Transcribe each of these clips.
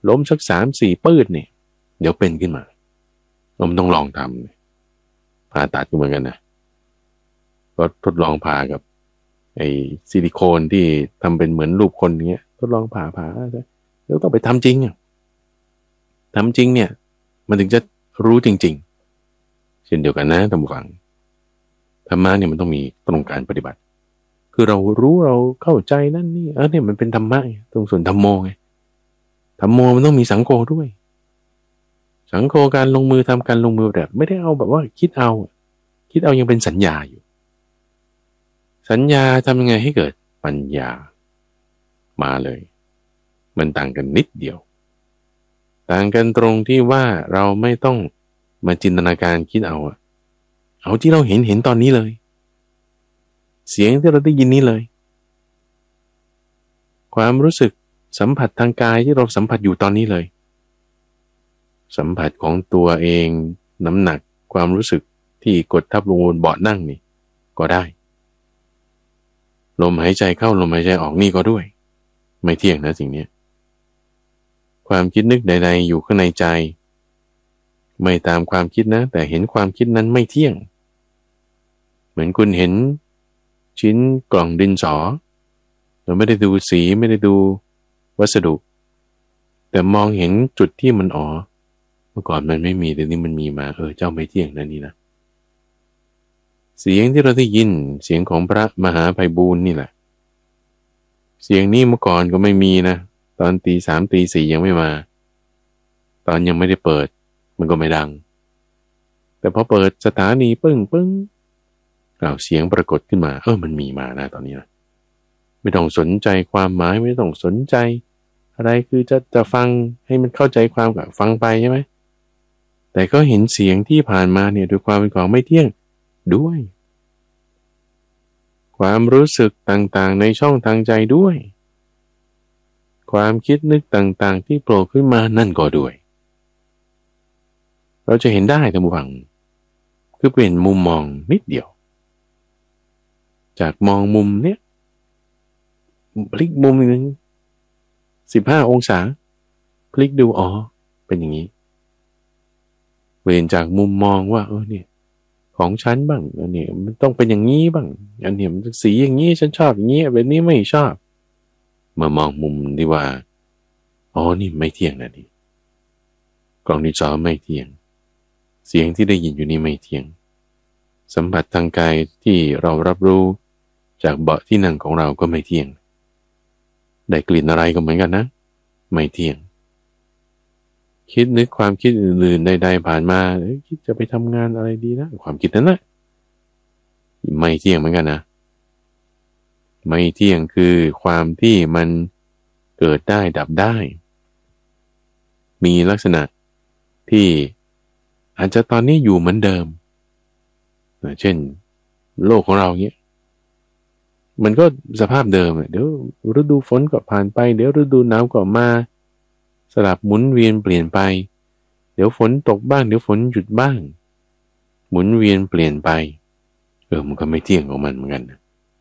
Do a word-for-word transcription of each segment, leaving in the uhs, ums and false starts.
ล้มสักสามสี่ปื้ดเนี่ยเดี๋ยวเป็นขึ้นมาเราต้องลองทำผ่าตัดก็เหมือนกันนะก็ทดลองผ่ากับไอ้ซิลิโคนที่ทำเป็นเหมือนรูปคนอย่างเงี้ยทดลองผ่าผ่าแล้วต้องไปทำจริงอ่ะทำจริงเนี่ยมันถึงจะรู้จริงๆเช่นเดียวกันนะท่านผู้ฟังธรรมะเนี่ยมันต้องมีตรงการปฏิบัติคือเรารู้เราเข้าใจนั่นนี่เออเนี่ยมันเป็นธรรมะตรงส่วนธรรมโมไงธรรมโมมันต้องมีสังโฆด้วยสังโฆการลงมือทำการลงมือแบบไม่ได้เอาแบบว่าคิดเอาคิดเอายังเป็นสัญญาอยู่สัญญาทำยังไงให้เกิดปัญญามาเลยมันต่างกันนิดเดียวต่างกันตรงที่ว่าเราไม่ต้องมาจินตนาการคิดเอาเอาที่เราเห็นเห็นตอนนี้เลยเสียงที่เราได้ยินนี้เลยความรู้สึกสัมผัสทางกายที่เราสัมผัสอยู่ตอนนี้เลยสัมผัสของตัวเองน้ำหนักความรู้สึกที่กดทับลงบนเบาะนั่งนี่ก็ได้ลมหายใจเข้าลมหายใจออกนี่ก็ด้วยไม่เที่ยงนะสิ่งนี้ความคิดนึกใดๆอยู่ข้างในใจไม่ตามความคิดนะแต่เห็นความคิดนั้นไม่เที่ยงเหมือนคุณเห็นชิ้นกล่องดินสอเราไม่ได้ดูสีไม่ได้ดูวัสดุแต่มองเห็นจุดที่มันอ๋อเมื่อก่อนมันไม่มีแต่นี่มันมีมาเออเจ้าไม่เที่ยงนะนี่นะเสียงที่เราได้ยินเสียงของพระมหาไพบูลย์นี่แหละเสียงนี้เมื่อก่อนก็ไม่มีนะตอนตีสามตีสี่ยังไม่มาตอนยังไม่ได้เปิดมันก็ไม่ดังแต่พอเปิดสถานีปึ้งปึ้งอ้าวเสียงปรากฏขึ้นมาเออมันมีมานะตอนนี้นะไม่ต้องสนใจความหมายไม่ต้องสนใจอะไรคือจะจะฟังให้มันเข้าใจความกับฟังไปใช่ไหมแต่ก็เห็นเสียงที่ผ่านมาเนี่ยด้วยความเป็นของไม่เที่ยงด้วยความรู้สึกต่างๆในช่องทางใจด้วยความคิดนึกต่างๆที่โผล่ขึ้นมานั่นก็ด้วยเราจะเห็นได้ท่านผู้ฟังคือเปลี่ยนมุมมองนิดเดียวจากมองมุมเนี้ยพลิกมุมหนึ่งสิบห้าองศาพลิกดูอ๋อเป็นอย่างนี้เปลี่ยนจากมุมมองว่าเออเนี่ยของฉันบ้างอันนี้มันต้องเป็นอย่างนี้บ้างอันนี้มันสีอย่างนี้ฉันชอบอย่างนี้แบบนี้ไม่ชอบมามองมุมที่ว่าอ๋อนี่ไม่เที่ยงนะนี่กล่องดินสอไม่เที่ยงเสียงที่ได้ยินอยู่นี่ไม่เที่ยงสัมผัสทางกายที่เรารับรู้จากเบาะที่นั่งของเราก็ไม่เที่ยงได้กลิ่นอะไรก็เหมือนกันนะไม่เที่ยงคิดนึกความคิดอื่นๆใดๆผ่านมาคิดจะไปทำงานอะไรดีนะความคิดนั้นแหละไม่เที่ยงเหมือนกันนะไม่เที่ยงคือความที่มันเกิดได้ดับได้มีลักษณะที่อาจจะตอนนี้อยู่เหมือนเดิมเช่นโลกของเราเนี้ยมันก็สภาพเดิมเดี๋ยวฤดูฝนก็ผ่านไปเดี๋ยวฤดูหนาวก็มาสลับหมุนเวียนเปลี่ยนไปเดี๋ยวฝนตกบ้างเดี๋ยวฝนหยุดบ้างหมุนเวียนเปลี่ยนไปเออมันก็ไม่เที่ยงของมันเหมือนกัน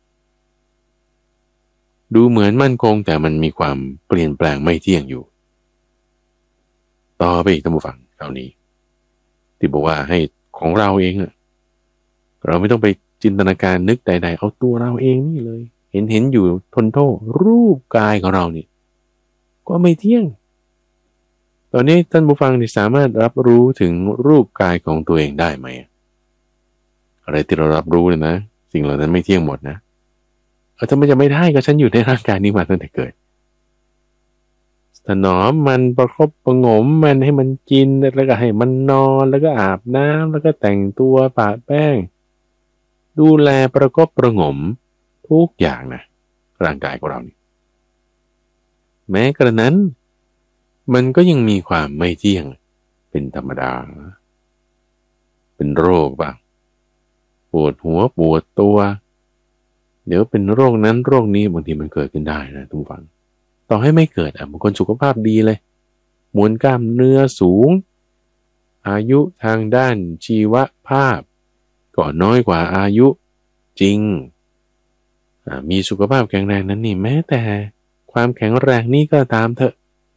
ดูเหมือนมั่นคงแต่มันมีความเปลี่ยนแปลงไม่เที่ยงอยู่ต่อไปอีกท่านผู้ฟังคราวนี้ที่บอกว่าให้ของเราเองอะเราไม่ต้องไปจินตนาการนึกใดๆเอาตัวเราเองนี่เลยเห็นเห็นอยู่ทนโทษรูปกายของเราเนี่ยก็ไม่เที่ยงตอนนี้ท่านผู้ฟังนี่สามารถรับรู้ถึงรูปกายของตัวเองได้ไหมอะไรที่เรารับรู้เลยนะสิ่งเหล่านั้นไม่เที่ยงหมดนะเออทำไมจะไม่ได้ก็ฉันอยู่ในร่างกายนี้มาตั้งแต่เกิดถนอมมันประคบประหงมมันให้มันกินแล้วก็ให้มันนอนแล้วก็อาบน้ำแล้วก็แต่งตัวปะแป้งดูแลประคบประหงมทุกอย่างนะร่างกายของเรานี่แม้กระนั้นมันก็ยังมีความไม่เที่ยงเป็นธรรมดาเป็นโรคบ้างปวดหัวปวดตัวเดี๋ยวเป็นโรคนั้นโรคนี้บางทีมันเกิดขึ้นได้นะทุกฝังต่อให้ไม่เกิดอ่ะบางคนสุขภาพดีเลยมวลกล้ามเนื้อสูงอายุทางด้านชีวภาพก็น้อยกว่าอายุจริงมีสุขภาพแข็งแรงนั้นนี่แม้แต่ความแข็งแรงนี่ก็ตามเถอะ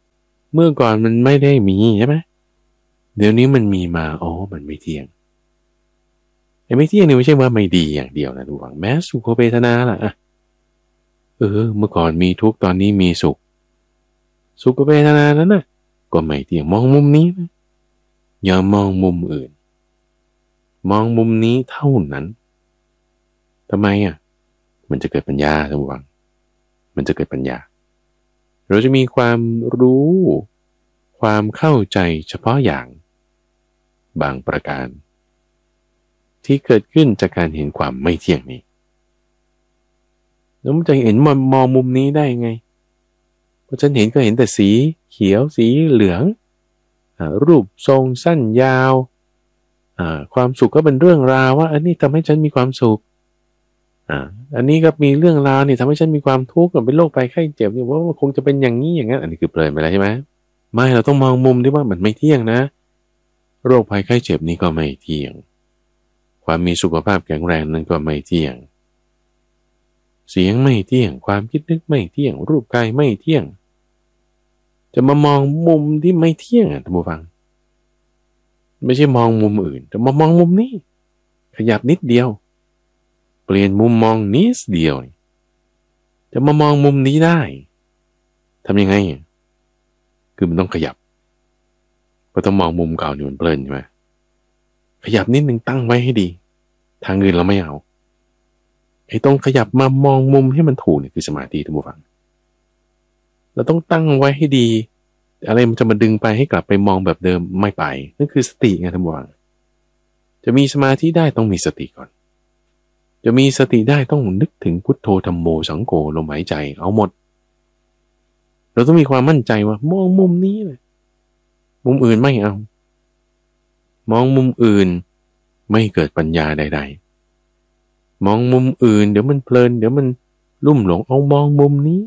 เมื่อก่อนมันไม่ได้มีใช่ไหมเดี๋ยวนี้มันมีมาอ๋อมันไม่เที่ยงไอ้ไม่เที่ยงนี่ไม่ใช่ว่าไม่ดีอย่างเดียวนะทุกฝังแม้สุขเวทนาล่ะอะเออเมื่อก่อนมีทุกข์ตอนนี้มีสุขสุขเวทนานั้นน่ะก็ไม่เที่ยงมองมุมนี้นะอย่ามองมุมอื่นมองมุมนี้เท่านั้นทำไมอ่ะมันจะเกิดปัญญาทุกฝังมันจะเกิดปัญญาเราจะมีความรู้ความเข้าใจเฉพาะอย่างบางประการที่เกิดขึ้นจากการเห็นความไม่เที่ยงนี้แล้วมันจะเห็นมมองมุมนี้ได้ไงเพราะฉันเห็นก็เห็นแต่สีเขียวสีเหลืองรูปทรงสั้นยาวความสุขก็เป็นเรื่องราวว่าอันนี้ทำให้ฉันมีความสุขอ่าอันนี้ก็มีเรื่องราวนี่ทำให้ฉันมีความทุกข์เป็นโรคภัยไข้เจ็บนี่ว่ามันคงจะเป็นอย่างนี้อย่างนั้นอันนี้คือเปลยไปแล้วใช่ไหมไม่เราต้องมองมุมที่ว่ามันไม่เที่ยงนะโรคภัยไข้เจ็บนี่ก็ไม่เที่ยงความมีสุขภาพแข็งแรงนั้นก็ไม่เที่ยงเสียงไม่เที่ยงความคิดนึกไม่เที่ยงรูปกายไม่เที่ยงจะมามองมุมที่ไม่เที่ยงอ่ะท่านผู้ฟังไม่ใช่มองมุมอื่นแต่มามองมุมนี้ขยับนิดเดียวเปลี่ยนมุมมองนิดเดียวจะมามองมุมนี้ได้ทำยังไงคือมันต้องขยับเพราะต้องมองมุมเก่านี่มันเพลินใช่ไหมขยับนิดนึงตั้งไว้ให้ดีทางอื่นเราไม่เอาไอ้ต้องขยับมามองมุมให้มันถูกนี่คือสมาธิท่านผู้ฟังเราต้องตั้งไว้ให้ดีอะไรมันจะมาดึงไปให้กลับไปมองแบบเดิมไม่ไปนั่นคือสติไงท่านผู้ฟังจะมีสมาธิได้ต้องมีสติก่อนจะมีสติได้ต้องนึกถึงพุทโธธัมโมสังโฆลมหายใจเอาหมดเราต้องมีความมั่นใจว่ามองมุมนี้เลยมุมอื่นไม่เอามองมุมอื่นไม่เกิดปัญญาใดๆมองมุมอื่นเดี๋ยวมันเพลินเดี๋ยวมันลุ่มหลงเอามองมุมนี้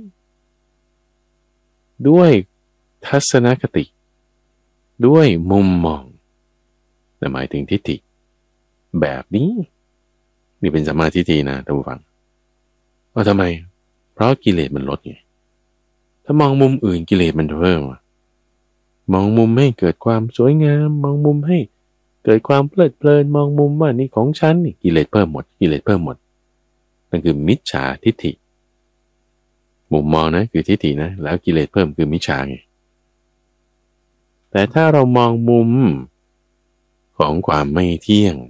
ด้วยทัศนคติด้วยมุมมองแต่หมายถึงทิฏฐิแบบนี้นี่เป็นสัมมาทิฏฐินะท่านผู้ฟังว่าทำไมเพราะกิเลสมันลดไงถ้ามองมุมอื่นกิเลสมันเพิ่มมองมุมให้เกิดความสวยงามมองมุมให้เกิดความเพลิดเพลินมองมุมว่านี่ของฉันนี่กิเลสเพิ่มหมดกิเลสเพิ่มหมดนั่นคือมิจฉาทิฏฐิมุมมองนะคือทิฏฐินะแล้วกิเลสเพิ่มคือมิจฉาไงแต่ถ้าเรามองมุมของความไม่เที่ยง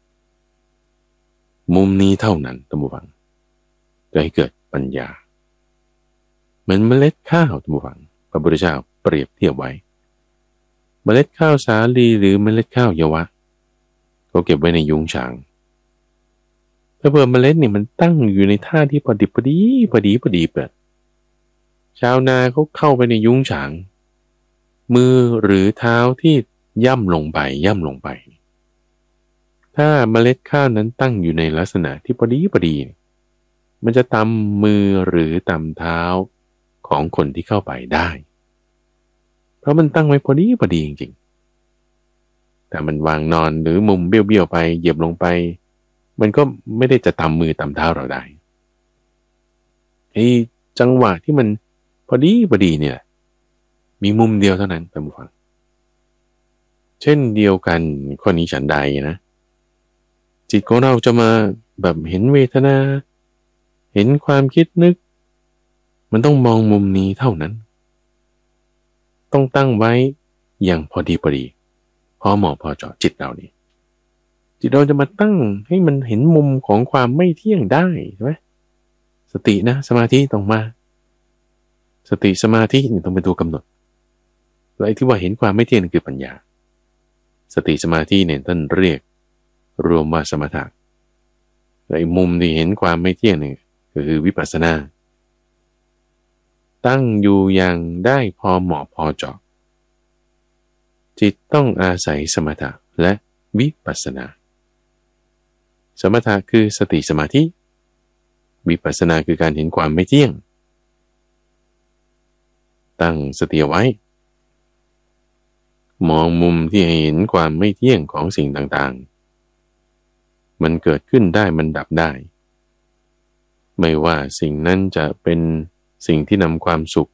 มุมนี้เท่านั้นท่านผู้ฟังจะให้เกิดปัญญาเหมือนเมล็ดข้าวท่านผู้ฟังพระพุทธเจ้าเปรียบเทียบไว้เมล็ดข้าวสาลีหรือเมล็ดข้าวเยวะเขาเก็บไว้ในยุ้งฉางถ้าเผื่อเมล็ดเนี่ยมันตั้งอยู่ในท่าที่พอดิบพอดีพอดีพอดีเปิดชาวนาเขาเข้าไปในยุ้งฉางมือหรือเท้าที่ย่ำลงไปย่ำลงไปถ้าเมล็ดข้าวนั้นตั้งอยู่ในลักษณะที่พอดีพอดีมันจะตำมือหรือตำเท้าของคนที่เข้าไปได้เพราะมันตั้งไว้พอดีพอดีจริงๆแต่มันวางนอนหรือมุมเบี้ยวๆไปเหยียบลงไปมันก็ไม่ได้จะตำมือตำเท้าเราได้ไอ้จังหวะที่มันพอดีพอดีเนี่ยมีมุมเดียวเท่านั้นท่านผู้ฟังเช่นเดียวกันข้อนี้ฉันใดนะจิตของเราจะมาแบบเห็นเวทนาเห็นความคิดนึกมันต้องมองมุมนี้เท่านั้นต้องตั้งไว้อย่างพอดีพอดีพอเหมาะพอเจาะจิตเรานี่จิตเราจะมาตั้งให้มันเห็นมุมของความไม่เที่ยงได้ใช่ไหมสตินะสมาธิต้องมาสติสมาธินี่ต้องเป็นตัวกำหนดและไอ้ที่ว่าเห็นความไม่เที่ยงนั่นคือปัญญาสติสมาธิเนี่ยท่านเรียกรวมว่าสมถะและไอ้มุมที่เห็นความไม่เที่ยงนี่ก็คือวิปัสสนาตั้งอยู่อย่างได้พอเหมาะพอเจาะจิตต้องอาศัยสมถะและวิปัสสนาสมถะคือสติสมาธิวิปัสสนาคือการเห็นความไม่เที่ยงตั้งสติไว้มองมุมที่เห็นความไม่เที่ยงของสิ่งต่างๆมันเกิดขึ้นได้มันดับได้ไม่ว่าสิ่งนั้นจะเป็นสิ่งที่นำความสุข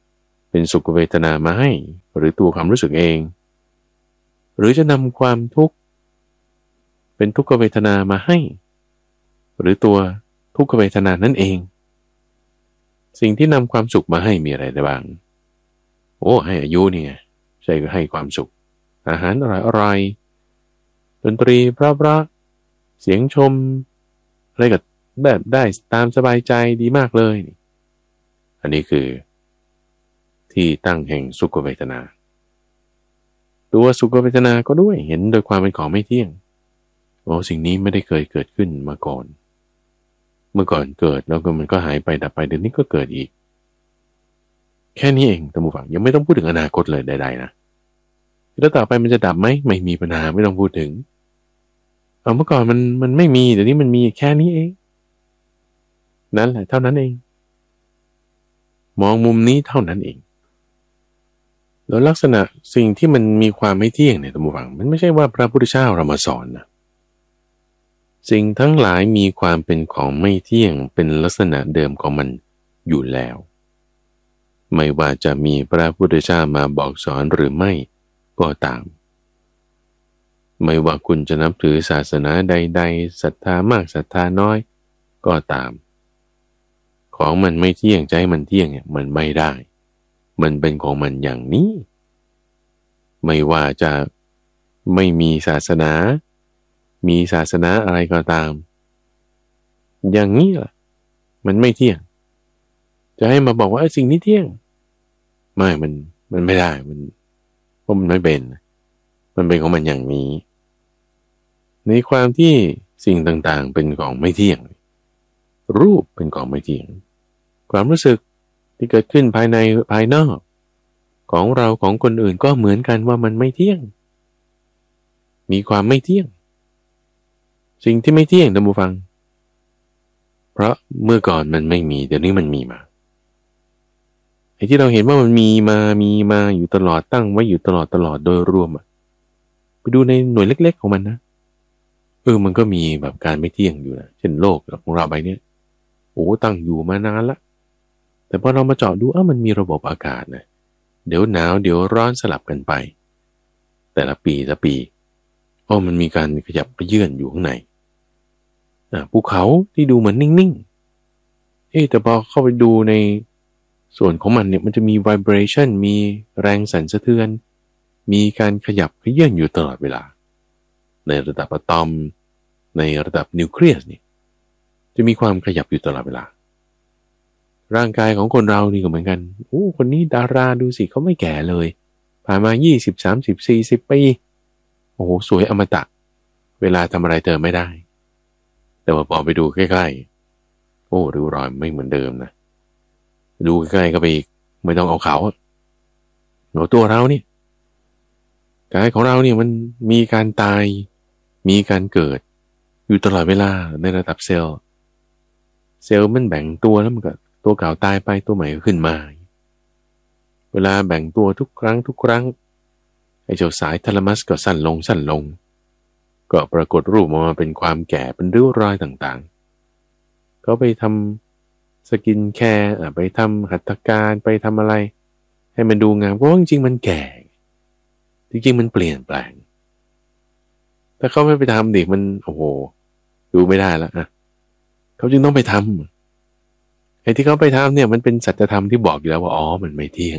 เป็นสุขเวทนามาให้หรือตัวความรู้สึกเองหรือจะนำความทุกข์เป็นทุกขเวทนามาให้หรือตัวทุกขเวทนานั่นเองสิ่งที่นำความสุขมาให้มีอะไรได้บ้างโอ้ให้อายุนี่ไงใช่ก็ให้ความสุขอาหารอร่อยอร่อยดนตรีเพราะๆเสียงชมอะไรก็แบบได้ตามสบายใจดีมากเลยอันนี้คือที่ตั้งแห่งสุขเวทนาตัวสุขเวทนาก็ด้วยเห็นโดยความเป็นของไม่เที่ยงโอ้สิ่งนี้ไม่ได้เคยเกิดขึ้นมาก่อนเมื่อก่อนเกิดแล้วก็มันก็หายไปดับไปเดี๋ยวนี้ก็เกิดอีกแค่นี้เองท่านผู้ฟังยังไม่ต้องพูดถึงอนาคตเลยใดๆนะแล้วต่อไปมันจะดับไหมไม่มีปัญหาไม่ต้องพูดถึงเอาเมื่อก่อนมันมันไม่มีเดี๋ยวนี้มันมีแค่นี้เองนั่นแหละเท่านั้นเองมองมุมนี้เท่านั้นเองแล้วลักษณะสิ่งที่มันมีความไม่เที่ยงเนี่ยท่านผู้ฟังมันไม่ใช่ว่าพระพุทธเจ้าเรามาสอนนะสิ่งทั้งหลายมีความเป็นของไม่เที่ยงเป็นลักษณะเดิมของมันอยู่แล้วไม่ว่าจะมีพระพุทธเจ้ามาบอกสอนหรือไม่ก็ตามไม่ว่าคุณจะนับถือศาสนาใดๆศรัทธามากศรัทธาน้อยก็ตามของมันไม่เที่ยงใจมันเที่ยงเนี่ยมันไม่ได้มันเป็นของมันอย่างนี้ไม่ว่าจะไม่มีศาสนามีศาสนาอะไรก็ตามอย่างนี้ล่ะมันไม่เที่ยงจะให้มาบอกว่าไอ้สิ่งนี้เที่ยงไม่มันมันไม่ได้มันเพราะมันไม่เป็นมันเป็นของมันอย่างนี้ในความที่สิ่งต่างๆเป็นของไม่เที่ยงรูปเป็นของไม่เที่ยงความรู้สึกที่เกิดขึ้นภายในภายนอกของเราของคนอื่นก็เหมือนกันว่ามันไม่เที่ยงมีความไม่เที่ยงสิ่งที่ไม่เที่ยงท่านผู้ฟังเพราะเมื่อก่อนมันไม่มีเดี๋ยวนี้มันมีมาไอ้ที่เราเห็นว่ามันมีมามีมาอยู่ตลอดตั้งไว้อยู่ตลอดตลอดโดยรวมอ่ะไปดูในหน่วยเล็กๆของมันนะเออมันก็มีแบบการไม่เที่ยงอยู่นะเช่นโลกของเราใบนี้โอ้ตั้งอยู่มานานละแต่พอเรามาเจาะดูอ้าวมันมีระบบอากาศนะเดี๋ยวหนาวเดี๋ยวร้อนสลับกันไปแต่ละปีละปีโอ้มันมีการขยับเขยื่อนอยู่ข้างในอ่าภูเขาที่ดูเหมือนนิ่งๆเอ๊ะแต่พอเข้าไปดูในส่วนของมันเนี่ยมันจะมี vibration มีแรงสั่นสะเทือนมีการขยับเขยื่อนอยู่ตลอดเวลาในระดับอะตอมในระดับนิวเคลียสเนี่ยจะมีความขยับอยู่ตลอดเวลาร่างกายของคนเรานี่ก็เหมือนกันโอ้คนนี้ดาราดูสิเขาไม่แก่เลยผ่านมายี่สิบ สามสิบ สี่สิบปีโอ้โหสวยอมตะเวลาทำอะไรเติมไม่ได้แต่ว่าพอไปดูใกล้ๆโอ้ริ้วรอยไม่เหมือนเดิมนะดูใกล้ๆก็ไปอีกไม่ต้องเอาเขาหนูตัวเราเนี่ยกายของเราเนี่ยมันมีการตายมีการเกิดอยู่ตลอดเวลาในระดับเซลล์เซลล์มันแบ่งตัวแล้วมันก็ตัวเก่าตายไปตัวใหม่ก็ขึ้นมาเวลาแบ่งตัวทุกครั้งทุกครั้งไอ้เจ้าสายทาลามัสก็สั้นลงสั้นลงก็ปรากฏรูปออกมาเป็นความแก่เป็นริ้วรอยต่างๆเขาไปทำสกินแคร์ไปทำหัตถการไปทำอะไรให้มันดูงามเพราะว่าจริงๆมันแก่จริงๆมันเปลี่ยนแปลงถ้าเขาไม่ไปทำดิมันโอ้โหดูไม่ได้แล้วอ่ะเขาจึงต้องไปทำไอ้ที่เขาไปทำเนี่ยมันเป็นสัจธรรมที่บอกอยู่แล้วว่าอ๋อมันไม่เที่ยง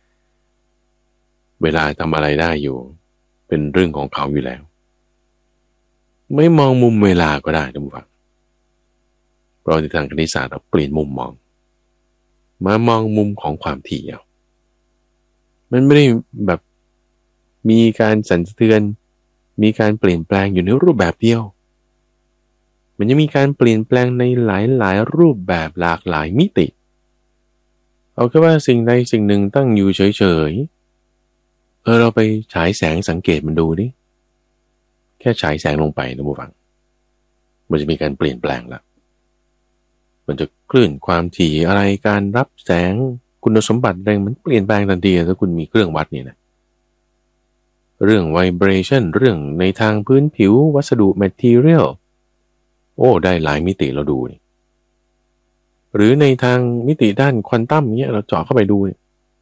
เวลาทำอะไรได้อยู่เป็นเรื่องของเขาอยู่แล้วไม่มองมุมเวลาก็ได้ท่านผู้ฟังเพราะในทางคณิตศาสตร์เราเปลี่ยนมุมมองมามองมุมของความถี่เอามันไม่ได้แบบมีการสั่นสะเทือนมีการเปลี่ยนแปลงอยู่ในรูปแบบเดียวมันจะมีการเปลี่ยนแปลงในหลายๆรูปแบบหลากหลายมิติเอาแค่ว่าสิ่งใดสิ่งหนึ่งตั้งอยู่เฉยๆเออเราไปฉายแสงสังเกตมันดูดิแค่ฉายแสงลงไปนะผู้ฟังมันจะมีการเปลี่ยนแปลงละมันจะคลื่นความถี่อะไรการรับแสงคุณสมบัติอะไรมันเปลี่ยนแปลงทันทีถ้าคุณมีเครื่องวัดนี่นะเรื่อง vibration เรื่องในทางพื้นผิววัสดุ material โอ้ได้หลายมิติเราดูนี่หรือในทางมิติด้านควอนตัมเนี้ยเราเจาะเข้าไปดูเนี่ยโอ้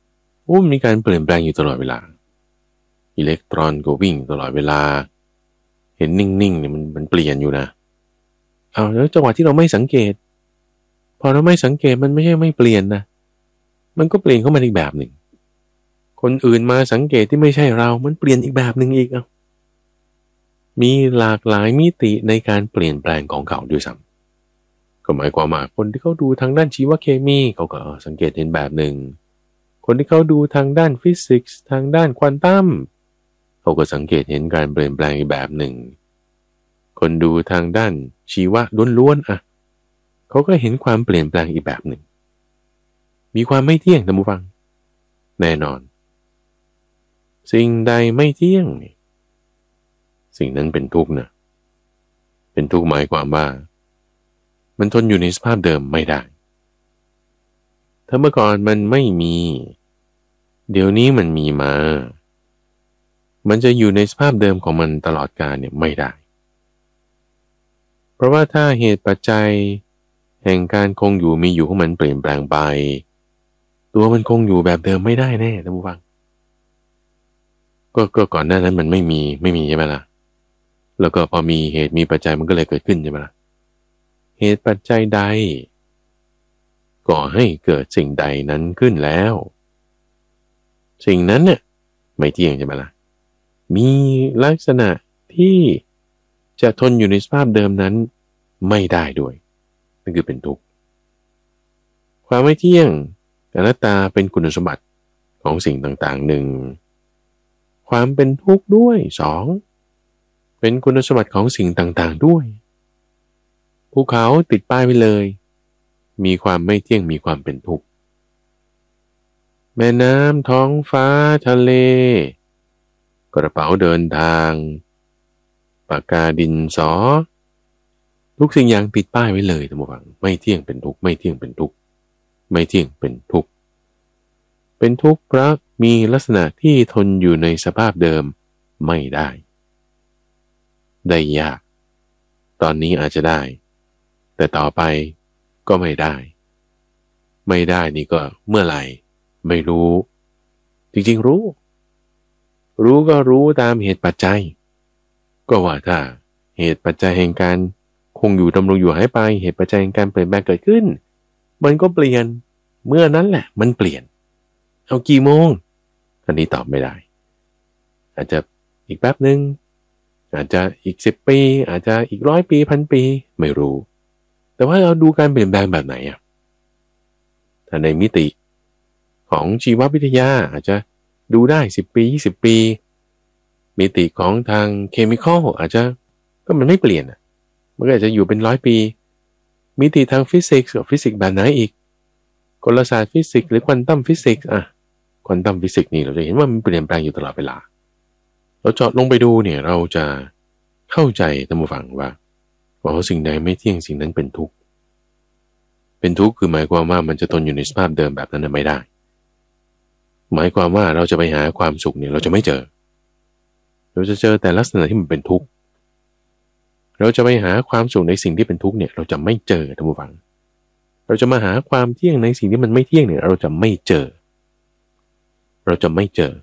อ้มีการเปลี่ยนแปลงอยู่ตลอดเวลาอิเล็กตรอนก็วิ่งตลอดเวลาเห็นนิ่งๆเนี่ยมันมันเปลี่ยนอยู่นะเอาแล้วจังหวะที่เราไม่สังเกตพอเราไม่สังเกตมันไม่ใช่ไม่เปลี่ยนนะมันก็เปลี่ยนเข้ามาอีกแบบหนึ่งคนอื่นมาสังเกตที่ไม่ใช่เรามันเปลี่ยนอีกแบบหนึ่งอีกเอามีหลากหลายมิติในการเปลี่ยนแปลงของเขาด้วยซ้ำก็หมายความว่าคนที่เขาดูทางด้านชีวเคมีเขาก็สังเกตเห็นแบบหนึ่งคนที่เขาดูทางด้านฟิสิกส์ทางด้านควอนตัมเขาก็สังเกตเห็นการเปลี่ยนแปลงอีกแบบหนึ่งคนดูทางด้านชีวะล้วนๆอ่ะเขาก็เห็นความเปลี่ยนแปลงอีกแบบหนึ่งมีความไม่เที่ยงท่านผู้ฟังแน่นอนสิ่งใดไม่เที่ยงสิ่งนั้นเป็นทุกข์นะเป็นทุกข์หมายความว่ามันทนอยู่ในสภาพเดิมไม่ได้ถ้าเมื่อก่อนมันไม่มีเดี๋ยวนี้มันมีมามันจะอยู่ในสภาพเดิมของมันตลอดกาลเนี่ยไม่ได้เพราะว่าถ้าเหตุปัจจัยแห่งการคงอยู่มีอยู่ของมันเปลี่ยนแปลงไปตัวมันคงอยู่แบบเดิมไม่ได้แน่ท่านผู้ฟังก็ก็ก่อนหน้านั้นมันไม่มีไม่มีใช่ไหมล่ะแล้วก็พอมีเหตุมีปัจจัยมันก็เลยเกิดขึ้นใช่ไหมล่ะเหตุปัจจัยใดก่อให้เกิดสิ่งใดนั้นขึ้นแล้วสิ่งนั้นเนี่ยไม่เที่ยงใช่ไหมล่ะมีลักษณะที่จะทนอยู่ในสภาพเดิมนั้นไม่ได้ด้วยนั่นคือเป็นทุกข์ความไม่เที่ยงอนัตตาเป็นคุณสมบัติของสิ่งต่างๆหนึ่งความเป็นทุกข์ด้วยสองเป็นคุณสมบัติของสิ่งต่างๆด้วยภูเขาติดป้ายไว้เลยมีความไม่เที่ยงมีความเป็นทุกข์แม่น้ำท้องฟ้าทะเลกระเป๋าเดินทางปากกาดินสอทุกสิ่งอย่างติดป้ายไว้เลยท่านผู้ฟังไม่เที่ยงเป็นทุกข์ไม่เที่ยงเป็นทุกข์ไม่เที่ยงเป็นทุกข์เป็นทุกข์เพราะมีลักษณะที่ทนอยู่ในสภาพเดิมไม่ได้ได้ยากตอนนี้อาจจะได้แต่ต่อไปก็ไม่ได้ไม่ได้นี่ก็เมื่อไหร่ไม่รู้จริงๆรู้รู้ก็รู้ตามเหตุปัจจัยก็ว่าถ้าเหตุปัจจัยแห่งการคงอยู่ดำรงอยู่หายไปเหตุปัจจัยแห่งการเปลี่ยนแปลงเกิดขึ้นมันก็เปลี่ยนเมื่อนั้นแหละมันเปลี่ยนเอากี่โมงอันนี้ตอบไม่ได้อาจจะอีกแป๊บนึงอาจจะอีกสิบปีอาจจะอีกร้อยปีพันปีไม่รู้แต่ว่าเราดูการเปลี่ยนแปลงแบบไหนอ่ะถ้าในมิติของชีววิทยาอาจจะดูได้สิบปียี่สิบปีมิติของทางเคมีคอลอาจจะก็มันไม่เปลี่ยนอ่ะมันก็อาจจะอยู่เป็นร้อยปีมิติทางฟิสิกส์กับฟิสิกส์แบบไหนอีกกลศาสตร์ฟิสิกส์หรือควอนตัมฟิสิกส์อ่ะควอนตัมฟิสิกส์นี่เราจะเห็นว่ามันเปลี่ยนแปลงอยู่ตลอดเวลาเราเจาะลงไปดูเนี่ยเราจะเข้าใจท่านผู้ฟังว่าว่าสิ่งใดไม่เที่ยงสิ่งนั้นเป็นทุกข์เป็นทุกข์คือหมายความว่ามันจะทนอยู่ในสภาพเดิมแบบนั้นไม่ได้หมายความว่าเราจะไปหาความสุขเนี่ยเราจะไม่เจอเราจะเจอแต่ลักษณะที่มันเป็นทุกข์เราจะไปหาความสุขในสิ่งที่เป็นทุกข์เนี่ยเราจะไม่เจอท่านผู้ฟังเราจะมาหาความเที่ยงในสิ่งที่มันไม่เที่ยงเนี่ยเราจะไม่เจอเราจะไม่เจอ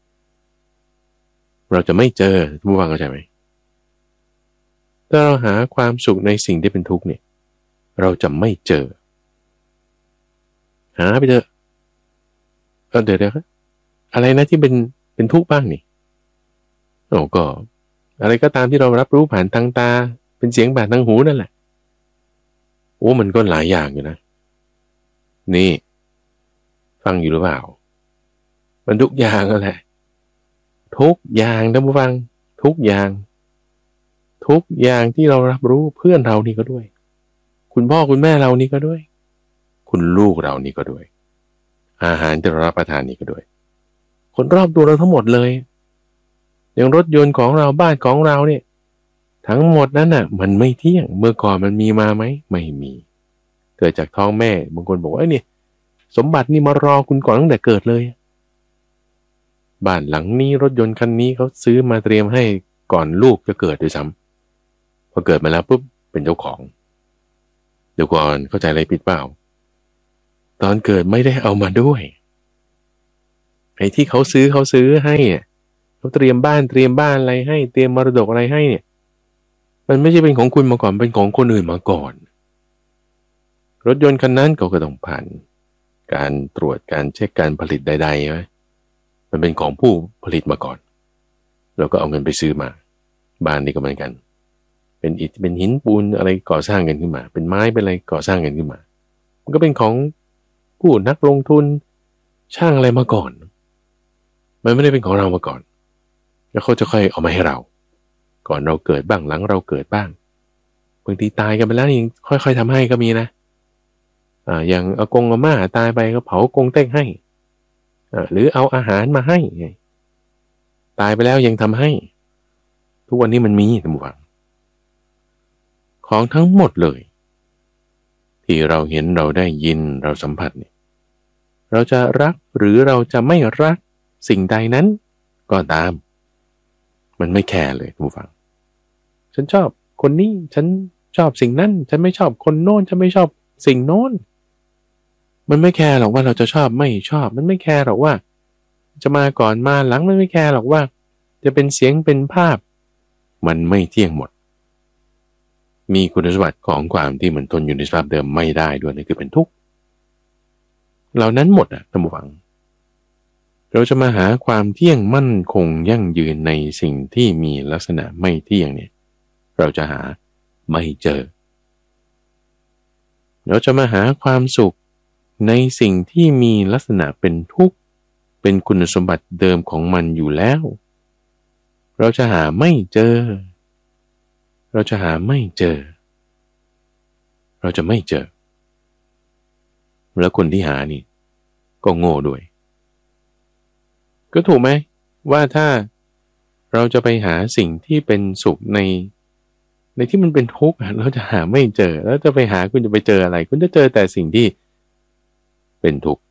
เราจะไม่เจอท่านผู้ฟังเข้าใจไหมถ้าเราหาความสุขในสิ่งที่เป็นทุกข์เนี่ยเราจะไม่เจอหาไปเถอะก็เดี๋ยวเดี๋ยวอะไรนะที่เป็นเป็นทุกข์บ้างนี่โอ้ก็อะไรก็ตามที่เรารับรู้ผ่านทางตาเป็นเสียงผ่านทางหูนั่นแหละโอ้มันก็หลายอย่างอยู่นะนี่ฟังอยู่หรือเปล่ามันทุกอย่างนั่นแหละทุกอย่างท่านผู้ฟังทุกอย่างทุกอย่างที่เรารับรู้เพื่อนเรานี่ก็ด้วยคุณพ่อคุณแม่เรานี่ก็ด้วยคุณลูกเรานี่ก็ด้วยอาหารที่เรารับประทานนี่ก็ด้วยคนรอบตัวเราทั้งหมดเลยอย่างรถยนต์ของเราบ้านของเราเนี่ยทั้งหมดนั้นน่ะมันไม่เที่ยงเมื่อก่อนมันมีมาไหมไม่มีเกิดจากท้องแม่บางคนบอกว่าไอ้นี่สมบัตินี่มารอคุณก่อนตั้งแต่เกิดเลยบ้านหลังนี้รถยนต์คันนี้เขาซื้อมาเตรียมให้ก่อนลูกจะเกิดด้วยซ้ำพอเกิดมาแล้วปุ๊บเป็นเจ้าของเดี๋ยวก่อนเข้าใจอะไรผิดเปล่าตอนเกิดไม่ได้เอามาด้วยไอ้ที่เขาซื้อเขาซื้อให้เนี่ยเขาเตรียมบ้านเตรียมบ้านอะไรให้เตรียมมรดกอะไรให้เนี่ยมันไม่ใช่เป็นของคุณมาก่อนเป็นของคนอื่นมาก่อนรถยนต์คันนั้นก็ก็ต้องผ่านการตรวจการเช็คการผลิตใดๆไหมมันเป็นของผู้ผลิตมาก่อนเราก็เอาเงินไปซื้อมาบ้านนี่ก็เหมือนกันเป็นอิฐเป็นหินปูนอะไรก่อสร้างกันขึ้นมาเป็นไม้เป็นอะไรก่อสร้างกันขึ้นมามันก็เป็นของผู้นักลงทุนช่างอะไรมาก่อนมันไม่ได้เป็นของเรามาก่อนแล้วเขาจะค่อยเอามาให้เราก่อนเราเกิดบ้างหลังเราเกิดบ้างบางทีตายกันไปแล้วยังค่อยๆทำให้ก็มีนะอ่าอย่างอากงอาม่าตายไปก็เผากงเต็กให้อ่าหรือเอาอาหารมาให้ตายไปแล้วยังทำให้ทุกวันนี้มันมีท่านผู้ฟังของทั้งหมดเลยที่เราเห็นเราได้ยินเราสัมผัสเนี่ยเราจะรักหรือเราจะไม่รักสิ่งใดนั้นก็ตามมันไม่แคร์เลยท่านผู้ฟังฉันชอบคนนี้ฉันชอบสิ่งนั้นฉันไม่ชอบคนโน้นฉันไม่ชอบสิ่งโน้นมันไม่แคร์หรอกว่าเราจะชอบไม่ชอบมันไม่แคร์หรอกว่าจะมาก่อนมาหลังมันไม่แคร์หรอกว่าจะเป็นเสียงเป็นภาพมันไม่เที่ยงหมดมีคุณสมบัติของความที่มันทนอยู่ในสภาพเดิมไม่ได้ด้วยนั่นคือเป็นทุกข์เหล่านั้นหมดอ่ะท่านผู้ฟังเราจะมาหาความเที่ยงมั่นคงยั่งยืนในสิ่งที่มีลักษณะไม่เที่ยงเนี่ยเราจะหาไม่เจอเราจะมาหาความสุขในสิ่งที่มีลักษณะเป็นทุกข์เป็นคุณสมบัติเดิมของมันอยู่แล้วเราจะหาไม่เจอเราจะหาไม่เจอเราจะไม่เจอแล้วคนที่หานี่ก็โง่ด้วยก็ถูกไหมว่าถ้าเราจะไปหาสิ่งที่เป็นสุขในในที่มันเป็นทุกข์เราจะหาไม่เจอแล้วจะไปหาคุณจะไปเจออะไรคุณจะเจอแต่สิ่งที่เป็นทุกข์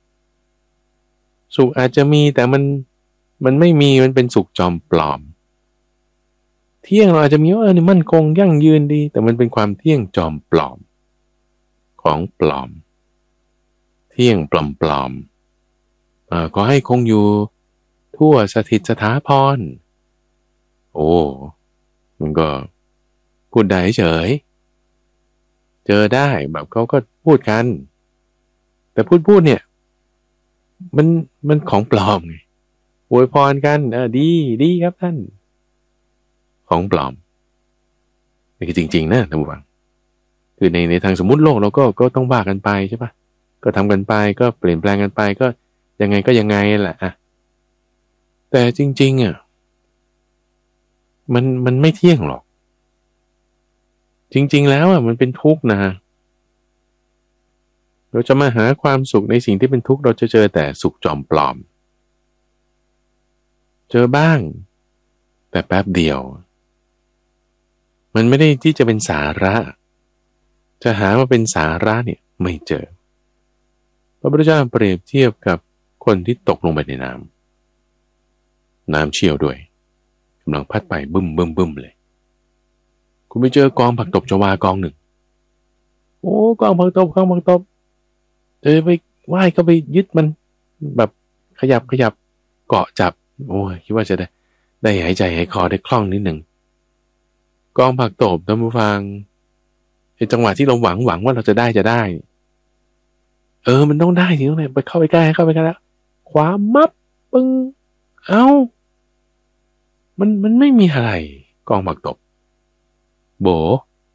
สุขอาจจะมีแต่มันมันไม่มีมันเป็นสุขจอมปลอมเที่ยงเราอาจจะมีว่าเออนี่มั่นคงยั่งยืนดีแต่มันเป็นความเที่ยงจอมปลอมของปลอมเที่ยงปลอมปลอมอ่าขอให้คงอยู่ทั่วสถิตสถาพรโอ้มันก็พูดได้เฉยเจอได้แบบเขาก็พูดกันแต่พูดพูดเนี่ยมันมันของปลอมไงอวยพรกันเออดีดีครับท่านของปลอมนี่คือจริงๆนะท่านผู้ฟังคือในในทางสมมุติโลกเราก็ก็ต้องว่ากันไปใช่ปะก็ทำกันไปก็เปลี่ยนแปลงกันไปก็ยังไงก็ยังไงแหละอะแต่จริงๆอ่ะมันมันไม่เที่ยงหรอกจริงๆแล้วอ่ะมันเป็นทุกข์นะเราจะมาหาความสุขในสิ่งที่เป็นทุกข์เราจะเจอแต่สุขจอมปลอมเจอบ้างแต่แป๊บเดียวมันไม่ได้ที่จะเป็นสาระจะหามาเป็นสาระเนี่ยไม่เจอพระพุทธเจ้าเปรียบเทียบกับคนที่ตกลงไปในน้ำน้ำเชี่ยวด้วยกำลังพัดไปบึ้มบึ้มบึ้มเลยคุณไปเจอกองผักตบชวากองหนึ่งโอ้กองผักตบกองผักตบเออไปว่ายก็ไปยึดมันแบบขยับขยับเกาะจับโอ้ยคิดว่าจะได้ได้หายใจหายคอได้คล่องนิดหนึ่งกองผักตบท่านผู้ฟังในจังหวะที่เราหวังหวังว่าเราจะได้จะได้เออมันต้องได้ทีตรงไหนไปเข้าไปใกล้เข้าไปใกล้แล้วขวามับปึ้งเอ้ามันมันไม่มีอะไรกองผักตบโบ